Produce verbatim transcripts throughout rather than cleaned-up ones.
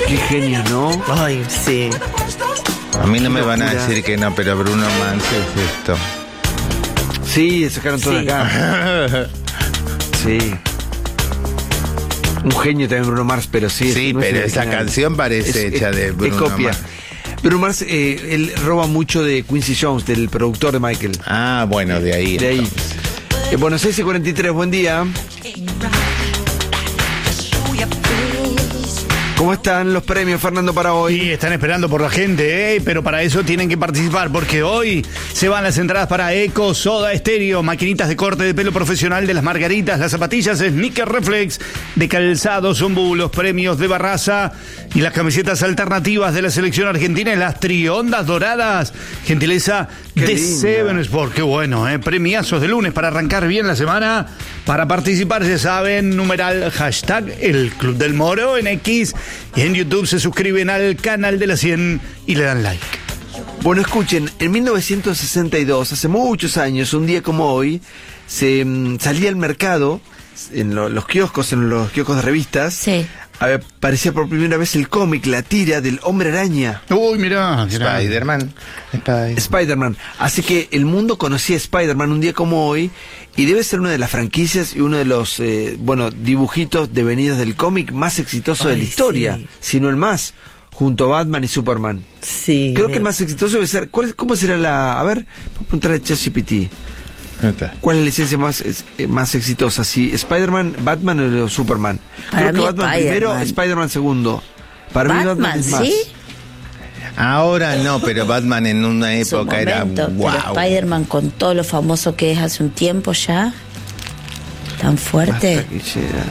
Qué genio, ¿no? Ay, sí. A mí no Qué me van a locura. decir que no, pero Bruno Mars es esto. Sí, sacaron todo Sí. acá. Sí. Un genio también Bruno Mars, pero sí. Sí, no es pero el esa original. canción parece Es- hecha es- de Bruno es copia. Mars. Bruno Mars, eh, él roba mucho de Quincy Jones, del productor de Michael. Ah, bueno, de ahí. De ahí. entonces. Eh, bueno, seis y cuarenta y tres, buen día. ¿Cómo están los premios, Fernando, para hoy? Y están esperando por la gente, ¿eh? Pero para eso tienen que participar, porque hoy se van las entradas para Eco, Soda Estéreo, maquinitas de corte de pelo profesional de las Margaritas, las zapatillas Sneaker Reflex, de calzado, Zombu, los premios de Barraza y las camisetas alternativas de la selección argentina y las triondas doradas, gentileza Qué de linda. Seven Sport. Qué bueno, ¿eh? Premiazos de lunes para arrancar bien la semana. Para participar, ya saben, numeral hashtag El Club del Moro en X y en YouTube se suscriben al canal de la cien y le dan like. Bueno, escuchen, en mil novecientos sesenta y dos, hace muchos años, un día como hoy, se mm, salía al mercado, en lo- los kioscos, en los kioscos de revistas, Sí. aparecía por primera vez el cómic, la tira del Hombre Araña. Uy, mirá, mirá. Spider-Man. Spider- Spider-Man. Así que el mundo conocía a Spider-Man un día como hoy y debe ser una de las franquicias y uno de los, eh, bueno, dibujitos devenidos del cómic más exitoso de Ay, la historia, sí. si no el más, junto a Batman y Superman. Sí. Creo que el más exitoso debe ser, ¿cuál es- ¿cómo será la, a ver, vamos a preguntarle a ChatGPT, Ahí está. ¿cuál es la licencia más, es- eh, más exitosa? ¿Si Spider-Man, Batman o Superman? Para Creo que mí Batman Spider-Man. primero, Spider-Man segundo. Para mí Batman Batman, es más. ¿sí? Ahora no, pero Batman en una En su época era momento, wow. pero Spider-Man con todo lo famoso que es hace un tiempo ya, tan fuerte. Hasta que llega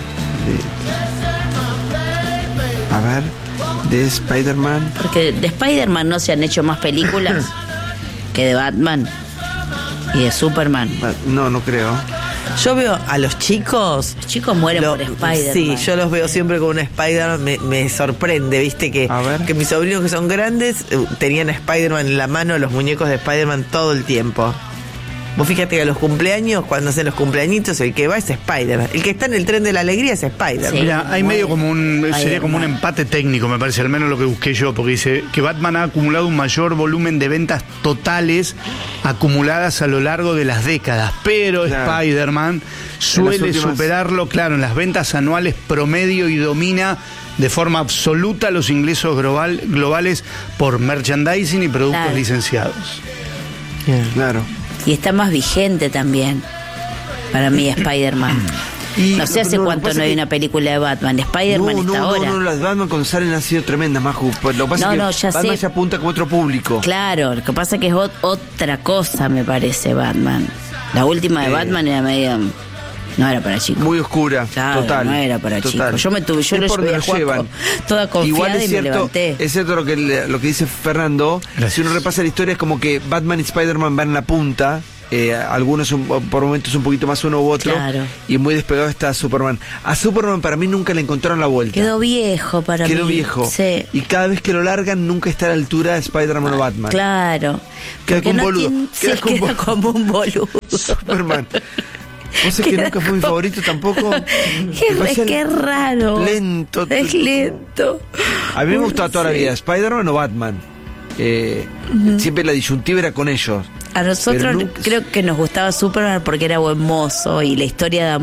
de- A ver, de Spider-Man. Porque de Spider-Man no se han hecho más películas que de Batman y de Superman. Ba- No, no creo. Yo veo a los chicos. Los chicos mueren lo- por Spider-Man. Sí, yo los veo siempre con un Spider-Man. Me, me sorprende, viste, que, A ver. que mis sobrinos que son grandes eh, tenían a Spider-Man en la mano, los muñecos de Spider-Man todo el tiempo. Vos fíjate que a los cumpleaños, cuando hacen los cumpleañitos, el que va es Spider-Man. El que está en el tren de la alegría es Spider-Man. Sí. Mira, hay medio como un, sería Spider-Man. como un empate técnico, me parece, al menos lo que busqué yo, porque dice que Batman ha acumulado un mayor volumen de ventas totales acumuladas a lo largo de las décadas, pero Claro. Spider-Man suele últimas- superarlo, claro, en las ventas anuales promedio y domina de forma absoluta los ingresos global, globales por merchandising y productos Claro. licenciados. Claro. Y está más vigente también, para mí, Spider-Man. Y No sé hace lo que cuánto pasa no hay que- una película de Batman. Spider-Man no, no, está no, ahora. no, las de Batman cuando salen han sido tremendas, Maju. Pues lo que pasa No, es que no, ya Batman sé. se apunta con otro público. Claro, lo que pasa es que es ot- otra cosa, me parece, Batman. La última de Eh. Batman era medio... No era para chicos. Muy oscura, Claro, total. no era para total. chicos. Yo me tuve, yo Es lo por llevé donde a lo Juaco, llevan. toda confiada Igual es y cierto, me levanté. es cierto lo que, le- lo que dice Fernando. Gracias. Si uno repasa la historia es como que Batman y Spider-Man van en la punta. Eh, algunos un- por momentos un poquito más uno u otro. Claro. Y muy despegado está Superman. A Superman para mí nunca le encontraron la vuelta. Quedó viejo para Quedó mí. viejo. Sí. Y cada vez que lo largan nunca está a la altura de Spider-Man o Batman. Claro. Queda Porque como un no boludo. tiene- Queda sí, como un queda boludo. como un boludo. Superman. Vos sabés que Queda nunca fue mi como- favorito tampoco. Me Es, parecía que es raro. Lento. Es lento. A mí me gustaba toda la Sí. vida, Spider-Man o Batman. Eh, Siempre la disyuntiva era con ellos. A nosotros Pero nunca- creo que nos gustaba Superman porque era buen mozo y la historia de